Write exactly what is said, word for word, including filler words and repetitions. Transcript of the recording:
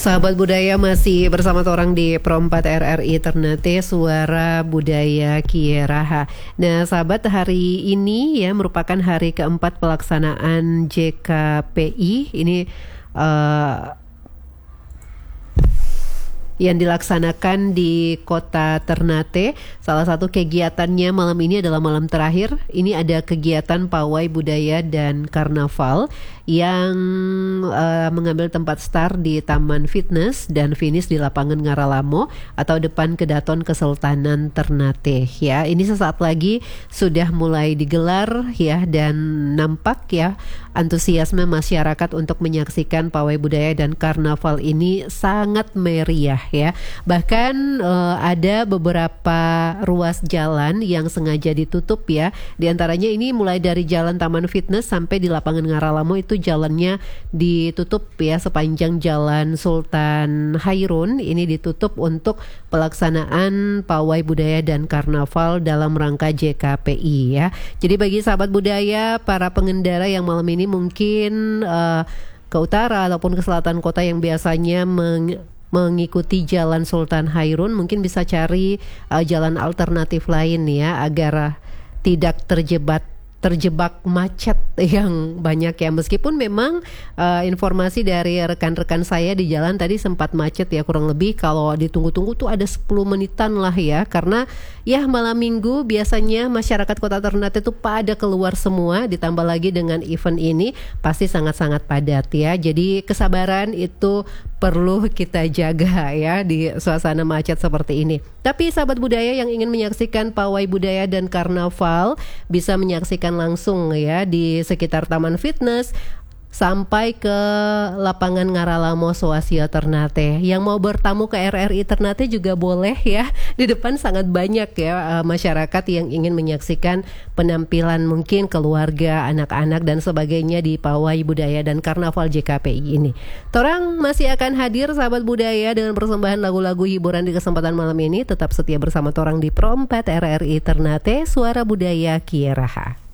Sahabat budaya masih bersama orang di Pro empat R R I Ternate, Suara Budaya Kieraha. Nah sahabat, hari ini ya merupakan hari keempat pelaksanaan J K P I. Ini uh, yang dilaksanakan di kota Ternate. Salah satu kegiatannya malam ini adalah malam terakhir. Ini ada kegiatan pawai budaya dan karnaval yang uh, mengambil tempat start di Taman Fitness dan finish di lapangan Ngaralamo atau depan Kedaton Kesultanan Ternate. Ya, ini sesaat lagi sudah mulai digelar ya, dan nampak ya antusiasme masyarakat untuk menyaksikan pawai budaya dan karnaval ini sangat meriah ya. Bahkan uh, ada beberapa ruas jalan yang sengaja ditutup ya. Di antaranya ini mulai dari Jalan Taman Fitness sampai di lapangan Ngaralamo itu jalannya ditutup ya, sepanjang Jalan Sultan Hairun ini ditutup untuk pelaksanaan pawai budaya dan karnaval dalam rangka J K P I ya. Jadi bagi sahabat budaya, para pengendara yang malam ini mungkin uh, ke utara ataupun ke selatan kota yang biasanya meng mengikuti Jalan Sultan Hairun, mungkin bisa cari uh, jalan alternatif lain ya, agar uh, tidak terjebak terjebak macet yang banyak ya. Meskipun memang uh, informasi dari rekan-rekan saya di jalan tadi sempat macet ya, kurang lebih kalau ditunggu-tunggu tuh ada sepuluh menitan lah ya, karena ya malam minggu biasanya masyarakat kota Ternate tuh pada keluar semua, ditambah lagi dengan event ini pasti sangat-sangat padat ya. Jadi kesabaran itu perlu kita jaga ya di suasana macet seperti ini. Tapi sahabat budaya yang ingin menyaksikan pawai budaya dan karnaval bisa menyaksikan langsung ya di sekitar Taman Fitness sampai ke lapangan Ngaralamo Swasio Ternate. Yang mau bertamu ke R R I Ternate juga boleh ya. Di depan sangat banyak ya masyarakat yang ingin menyaksikan penampilan mungkin keluarga, anak-anak dan sebagainya di pawai budaya dan karnaval J K P I ini. Torang masih akan hadir sahabat budaya dengan persembahan lagu-lagu hiburan di kesempatan malam ini. Tetap setia bersama torang di Pro empat R R I Ternate, Suara Budaya Kieraha.